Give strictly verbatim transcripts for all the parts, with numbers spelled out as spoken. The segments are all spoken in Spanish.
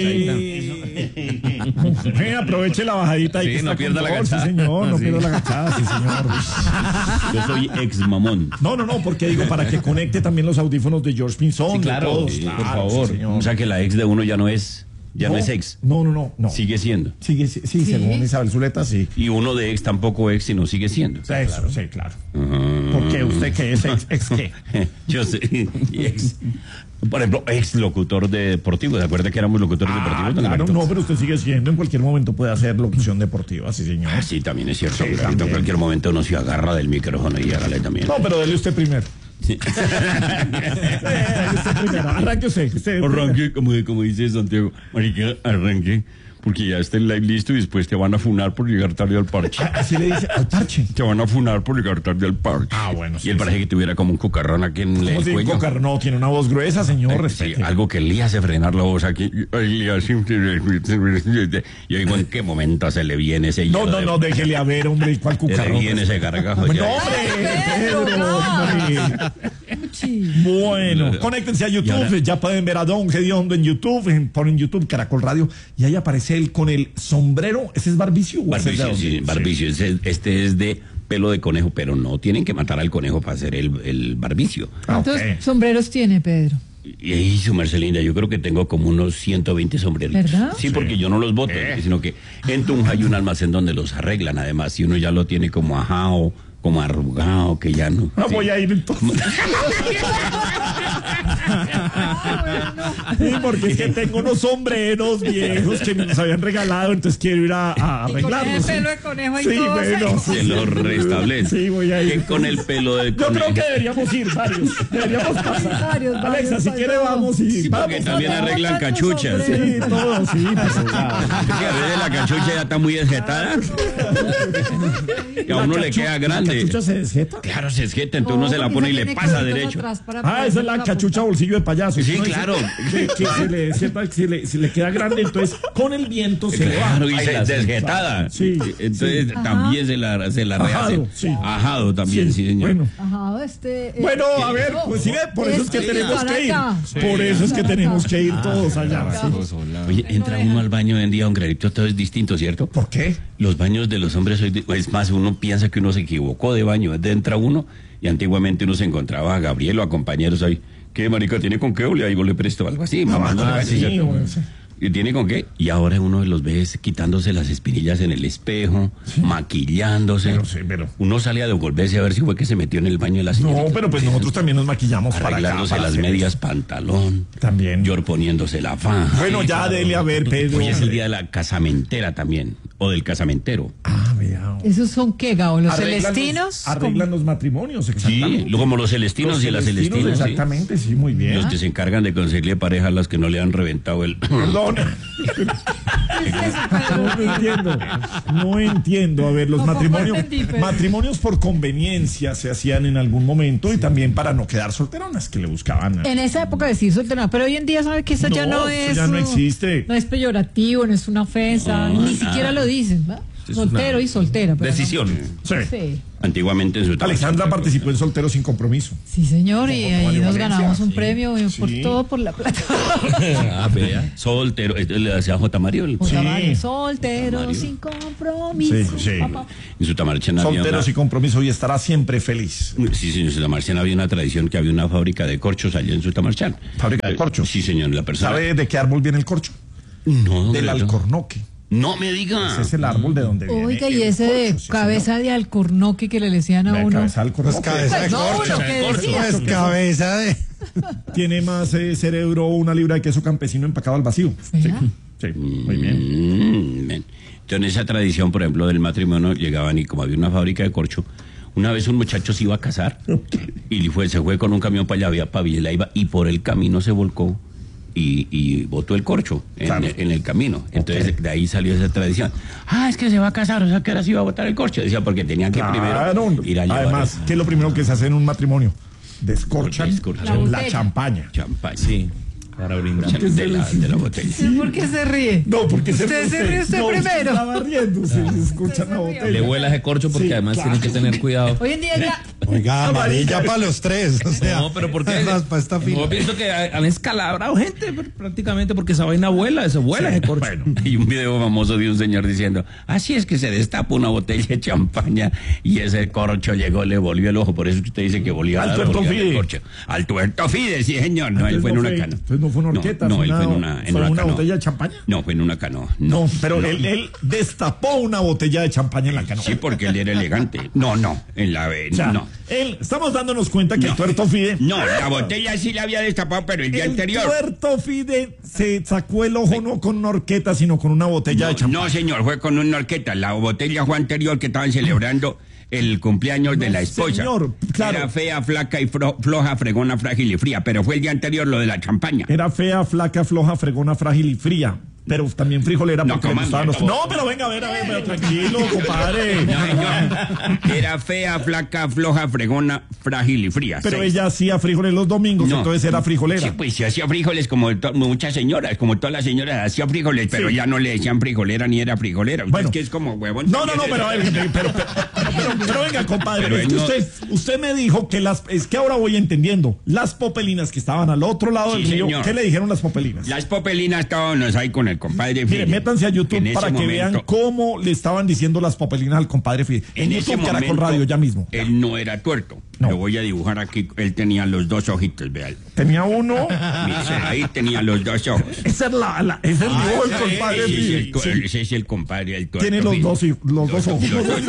Eh, aproveche la bajadita ahí. Sí, que no está pierda con la dolor, agachada. Sí, señor, no Sí. pierda la agachada, sí, señor. Yo soy ex mamón. No, no, no, porque digo, para que conecte también los audífonos de George Pinzón. Sí, claro, de todos, sí, claro, por favor. sí, señor. O sea que la ex de uno ya no es, ya no, es ex. No, no, no, no. Sigue siendo. Sigue, sí, sí, según Isabel Zuleta, sí. Y uno de ex tampoco ex, sino sigue siendo. Sí, claro, sí, claro. Uh-huh. ¿Por qué? ¿Usted qué es ex, ex qué? Yo sé, y ex. Por ejemplo, ex locutor de deportivo. ¿Se acuerda que éramos locutores Ah, deportivos? don claro, Alberto? no, pero usted sigue siendo, en cualquier momento puede hacer locución deportiva, sí, señor. Ah, sí, también es cierto. Sí, Alberto. también. En cualquier momento uno se agarra del micrófono y hágale también. No, pero dele usted primero. Sí. Dele usted primero. Arranque usted. usted Arranque, como, como dice Santiago, marica, arranque, porque ya está el live listo y después te van a funar por llegar tarde al parche. Ah, así le dice al parche. Te van a funar por llegar tarde al parche. Ah, bueno, sí, Y él parece sí. que tuviera como un cucarrón aquí en el ¿Cómo si cuello. Cocar no tiene una voz gruesa, señor? Eh, sí, Respete. algo que le hace frenar la voz aquí. Ay, le hace- Yo digo, ¿en qué momento se le viene ese No, hielo no, de- no, déjele a ver, hombre, ¿cuál se le cucarrón? viene ese gargajo? No, ya? hombre, Pedro, hombre. Bueno, conéctense a Y YouTube, ahora- ya pueden ver a Don Gediondo en YouTube, en- ponen YouTube Caracol Radio, y ahí aparece él con el sombrero, ¿ese es Barbicio? o ese es de Barbicio, dónde? sí, Barbicio. Este, este es de pelo de conejo, pero no tienen que matar al conejo para hacer el, el barbicio. Ah, ok. ¿Cuántos sombreros tiene, Pedro? Y ahí, su Marcelinda, yo creo que tengo como unos ciento veinte sombreritos. ¿Verdad? Sí, porque yo no los boto, sino que en Tunja hay un almacén donde los arreglan, además, si uno ya lo tiene como ajado, como arrugado, que ya no. Ah, sí. voy a ir entonces. Sí, porque es que tengo unos sombreros viejos que me los habían regalado, entonces quiero ir a, a Y con arreglarlos. ese pelo de conejo y Sí, todo bueno, seco. sí, Se lo restablece. Sí, voy a ir. Que con el pelo de Yo conejo. creo que deberíamos ir varios. Deberíamos pasar. Varios, Alexa, varios, si varios. quiere vamos y Sí, porque vamos. también no, arreglan no, cachuchas. no, Sí, todo, sí, pues, o sea, Es que a veces la cachucha ya está muy desjetada. Y a uno la le cachu- queda grande. ¿La cachucha se desjeta? Claro, se esjeta, entonces uno se la porque pone y se le tiene pasa cruditos derecho. atrás para Ah, poder esa es la hacer cachucha bolsillo de payaso. Sí, Uno dice claro. Que, que se le sepa que se le, se le queda grande, entonces con el viento se le va. Claro, y Ahí se la- desjetada. Sí, Entonces también se la, se la rehace. Ajado, sí. Ajado también, sí, señor. Bueno. Ajá, este. eh, Bueno, eh, a ver, no, pues sí, por eso es que es tenemos para que ir. acá. Por eso es que tenemos que ir todos allá. sí. Oye, entra uno al baño hoy en día, don Gredito, todo es distinto, ¿cierto? ¿Por qué? Los baños de los hombres hoy, di- es más, uno piensa que uno se equivocó de baño, entra uno y antiguamente uno se encontraba a Gabriel o a compañeros ahí. ¿Qué, marica, tiene con qué? O le, ahí vos le presto algo así, mamando Ah, sí, bueno, sí. ¿Y tiene con qué? Y ahora uno los ve quitándose las espinillas en el espejo, maquillándose. Pero sí, pero- Uno sale a devolverse a ver si fue que se metió en el baño de la señorita. No, pero pues nosotros también nos maquillamos para acá. Arreglándose para las hacer medias eso. pantalón. También. Yor poniéndose la faja. Bueno, ya dele a ver, Pedro. Hoy es el día de la casamentera también, o del casamentero. Ah, vea. ¿Esos son qué, Gabo? ¿Los Arreglan los- celestinos? Arreglan los matrimonios, Sí, exactamente. lo- como los celestinos Los y las celestinos, celestinas. ¿sí? Exactamente, sí, muy bien. Los que se encargan de conseguirle pareja a las que no le han reventado el... Perdón. No entiendo. No entiendo. A ver, los Tampoco matrimonios, entendí, pero- matrimonios por conveniencia se hacían en algún momento y también para no quedar solteronas que le buscaban. En esa época decir soltero, pero hoy en día sabe que eso ya No, no eso es. ya no uh, existe. No es peyorativo, no es una ofensa, No, ni nada. siquiera lo dicen, ¿verdad? Es Soltero una y soltera. pero no. Decisión. Sí. Sí. Antiguamente en su Alexandra participó en Soltero sin Compromiso. Sí, señor, y Como ahí Mario nos Valencia, ganamos un sí. premio eh, por Sí. todo por la plata. Ah, vea. Soltero. Esto le hacía J. Mario. el- Jota Sí. Mario, soltero, Mario. sin compromiso. Sí, sí. Papá. En su tamarchana había Soltero una... sin Compromiso y estará siempre feliz. Sí, señor, en su tamarchana había una tradición que había una fábrica de corchos allá en su tamarchán. ¿Fábrica de Eh, corchos? Sí, señor, la persona... ¿Sabe de qué árbol viene el corcho? No, don Del Greto. alcornoque. No me diga. Ese es el árbol de donde viene. Oiga, y el ese de corcho, sí, cabeza de alcornoque que le decían a señor. La uno. cabeza del alcornoque. cabeza de No, corcho. uno que decía. Pues cabeza de. Tiene más eh, cerebro una libra de queso campesino empacado al vacío. Sí, ¿Verdad? sí, muy bien. Mm, bien. Entonces, esa tradición, por ejemplo, del matrimonio, llegaban y como había una fábrica de corcho, una vez un muchacho se iba a casar y fue, se fue con un camión para allá, había para Villalaiva, y por el camino se volcó y, y botó el corcho en, Claro. en el camino. Entonces, Ok. de ahí salió esa tradición. Ah, es que se va a casar, o sea, que ahora sí iba a botar el corcho. Decía, porque tenían que Claro. primero ir a llevar Además, el- ¿qué es lo primero que se hace en un matrimonio? Descorchan Descorchan. La la, botella. champaña. champaña. Sí, para brindar. De la, de la botella. ¿Por qué se ríe? No, porque se Usted se ríe usted no, primero. Estaba riendo, se escucha la se rió. botella. Le vuela ese corcho porque Sí, además claro. tienen que tener cuidado. Hoy en día ya. Oiga, amarilla para los tres. O sea, No, pero ¿por qué? además, para esta fila. No, pienso que han escalabrado gente pr- prácticamente porque esa vaina vuela, eso vuela ese corcho. Hay un video famoso de un señor diciendo, así es que se destapa una botella de champaña y ese corcho llegó, le volvió el ojo. Por eso que usted dice que volvió Al a tuerto volvió al Fide. corcho. Al tuerto Fide, sí señor. No, él Entonces fue en no una fue- canoa. entonces no fue una horqueta, No, no, fue él fue en una- una, en fue una una canoa. botella de champaña. No, fue en una canoa. No, pero no. Él, él destapó una botella de champaña en la canoa. Sí, porque él era elegante. No, no, en la O sea, no. él, estamos dándonos cuenta que No. el tuerto Fide. No, la botella sí la había destapado, pero el día El anterior. tuerto Fide se sacó el ojo no con una horqueta, sino con una botella de No, champaña. no, señor, fue con una horqueta. La botella fue anterior que estaban celebrando el cumpleaños de No, la esposa. señor, claro. Era fea, flaca y fro- floja, fregona, frágil y fría, pero fue el día anterior lo de la champaña. Era fea, flaca, floja, fregona, frágil y fría. Pero también frijolera No, porque le coma gustaban los... mierda. No, pero venga, a ver, a ver, pero tranquilo, compadre. No, señor. Era fea, flaca, floja, fregona, frágil y fría. Pero Seis. ella hacía frijoles los domingos, No. entonces era frijolera. Sí, pues se hacía frijoles como to- muchas señoras, como todas las señoras hacían frijoles, pero Sí. ya no le decían frijolera ni era frijolera. Usted Bueno. es que es como huevón. No, no, no, pero, a ver, pero, pero, pero, pero- pero venga, compadre, Pero es él que no- usted, usted me dijo que las, es que ahora voy entendiendo, las popelinas que estaban al otro lado Sí, del río, señor. ¿qué le dijeron las popelinas? Las popelinas estábamos ahí con el compadre Mire, Fide. métanse a YouTube En ese para que vean momento- cómo le estaban diciendo las popelinas al compadre Fide. En, ese YouTube, Caracol momento, Radio, ya mismo. Él no era tuerto. No. Lo voy a dibujar aquí. Él tenía los dos ojitos, vean. Tenía uno. Mire, ahí tenía los dos ojos. Esa es la, la ese es el dibujo del compadre Ese es Fide. el, co- Sí. ese es el compadre, el tuerto. Tiene los Fide. dos, hi- los dos ojos. los dos-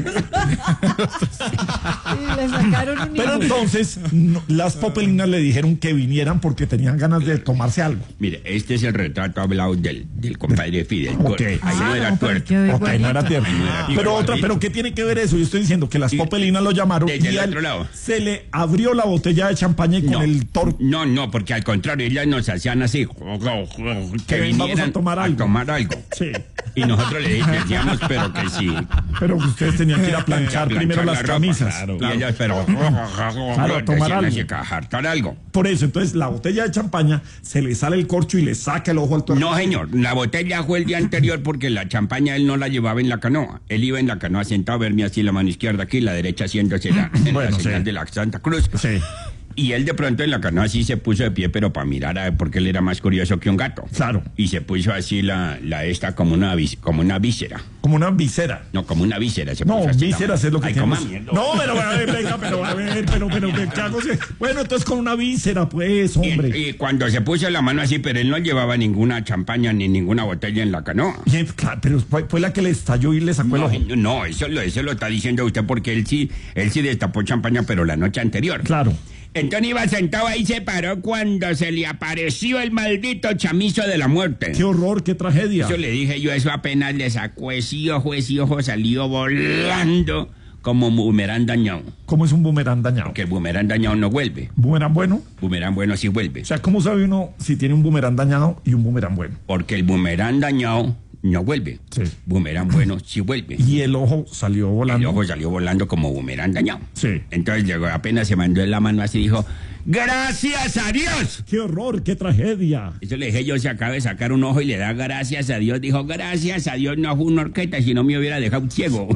Y le sacaron un Pero hijo. entonces no, las popelinas le dijeron que vinieran porque tenían ganas de tomarse algo. Mire, este es el retrato hablado del, del compadre Fide. el Ok. tuerto. Ahí Ah, no era no, pero tuerto. quedó Ok, no era igualito. tierno. no era Pero igualito. otra, pero ¿qué tiene que ver eso? Yo estoy diciendo que las Sí. popelinas lo llamaron Desde y el a él otro lado. se le abrió la botella de champaña y con No, el tor no, no, porque al contrario, ellas nos hacían así, que ven, vamos vinieran a tomar algo. tomar algo. Sí. Y nosotros le decíamos, pero que sí. Pero ustedes tenían que ir a planchar Planchar primero la las ropa, camisas. claro. Claro. Y ellas, pero Claro, a tomar algo. así, que a jartar algo. Por eso, entonces la botella de champaña se le sale el corcho y le saca el ojo al tuerto. No, señor, la botella fue el día anterior porque la champaña él no la llevaba en la canoa. Él iba en la canoa sentado a verme así la mano izquierda aquí, la derecha haciéndose la, en Bueno, la señal sí. de la Santa Cruz. Sí, Y él de pronto en la canoa así se puso de pie, pero para mirar a ver, porque él era más curioso que un gato. claro. Y se puso así la, la esta como una, vis- como una víscera. Como una visera. No, como una víscera. Se No, puso así, vísceras la- es lo que Ay, tiene. coma mierda. No, pero a ver, venga, pero a ver, pero, pero, ¿qué qué hago? Bueno, entonces con una víscera, pues, hombre. Y, y cuando se puso la mano así, pero él no llevaba ninguna champaña ni ninguna botella en la canoa. Bien, claro, pero fue, fue la que le estalló y le sacó el No, ojo. no, eso, lo, eso lo está diciendo usted porque él sí, él sí destapó champaña, pero la noche anterior. Claro. Entonces iba sentado ahí, se paró cuando se le apareció el maldito chamizo de la muerte. Qué horror, qué tragedia. Eso le dije yo, eso apenas le sacó ese ojo, ese ojo salió volando como boomerang dañado. ¿Cómo es un boomerang dañado? Que el boomerang dañado no vuelve. ¿Boomerang bueno? Boomerang bueno sí vuelve. O sea, ¿cómo sabe uno si tiene un boomerang dañado y un boomerang bueno? Porque el boomerang dañado no vuelve. Sí. Boomerang bueno sí vuelve. Y el ojo salió El volando. ojo salió volando como boomerang dañado. Sí. Entonces llegó, apenas se mandó en la mano así y dijo, ¡gracias a Dios! ¡Qué horror, qué tragedia! Eso le dije yo, se acaba de sacar un ojo y le da gracias a Dios. Dijo, gracias a Dios no fue una horqueta, si no me hubiera dejado ciego.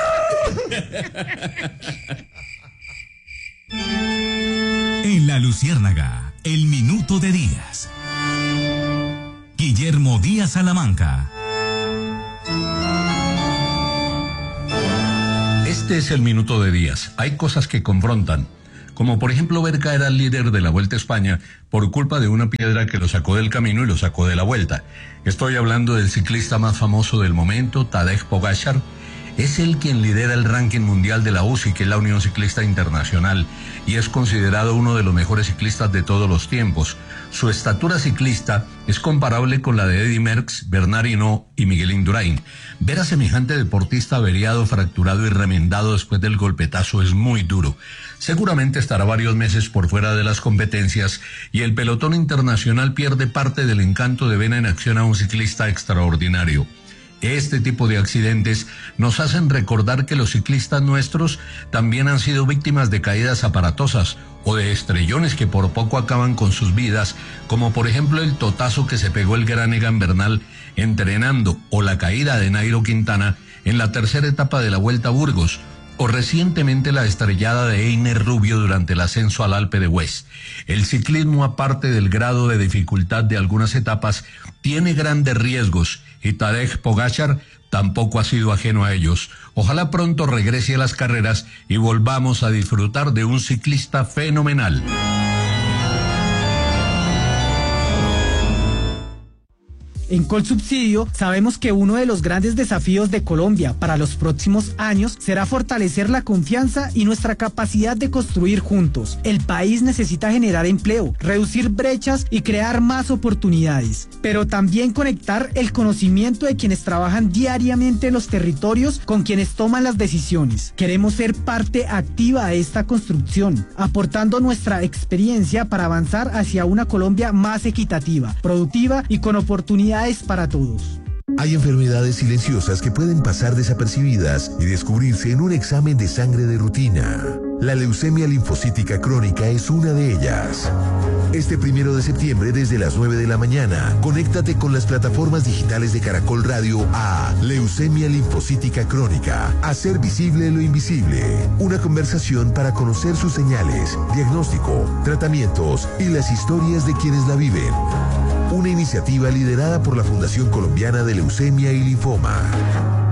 En La Luciérnaga, el minuto de Díaz. Guillermo Díaz Salamanca. Este es el minuto de Díaz. Hay cosas que confrontan, como por ejemplo ver caer al líder de la Vuelta a España por culpa de una piedra que lo sacó del camino y lo sacó de la vuelta. Estoy hablando del ciclista más famoso del momento, Tadej Pogačar. Es él quien lidera el ranking mundial de la U C I, que es la Unión Ciclista Internacional, y es considerado uno de los mejores ciclistas de todos los tiempos. Su estatura ciclista es comparable con la de Eddy Merckx, Bernard Hinault y Miguel Indurain. Ver a semejante deportista averiado, fracturado y remendado después del golpetazo es muy duro. Seguramente estará varios meses por fuera de las competencias y el pelotón internacional pierde parte del encanto de ver en acción a un ciclista extraordinario. Este tipo de accidentes nos hacen recordar que los ciclistas nuestros también han sido víctimas de caídas aparatosas o de estrellones que por poco acaban con sus vidas, como por ejemplo el totazo que se pegó el gran Egan Bernal entrenando, o la caída de Nairo Quintana en la tercera etapa de la Vuelta a Burgos, o recientemente la estrellada de Einer Rubio durante el ascenso al Alpe de Huez. El ciclismo, aparte del grado de dificultad de algunas etapas, tiene grandes riesgos y Tadej Pogačar tampoco ha sido ajeno a ellos. Ojalá pronto regrese a las carreras y volvamos a disfrutar de un ciclista fenomenal. En Colsubsidio sabemos que uno de los grandes desafíos de Colombia para los próximos años será fortalecer la confianza y nuestra capacidad de construir juntos. El país necesita generar empleo, reducir brechas y crear más oportunidades, pero también conectar el conocimiento de quienes trabajan diariamente en los territorios con quienes toman las decisiones. Queremos ser parte activa de esta construcción, aportando nuestra experiencia para avanzar hacia una Colombia más equitativa, productiva y con oportunidades para todos. Hay enfermedades silenciosas que pueden pasar desapercibidas y descubrirse en un examen de sangre de rutina. La leucemia linfocítica crónica es una de ellas. Este primero de septiembre, desde las nueve de la mañana, conéctate con las plataformas digitales de Caracol Radio a Leucemia linfocítica crónica. Hacer visible lo invisible. Una conversación para conocer sus señales, diagnóstico, tratamientos y las historias de quienes la viven. Una iniciativa liderada por la Fundación Colombiana de Leucemia y Linfoma.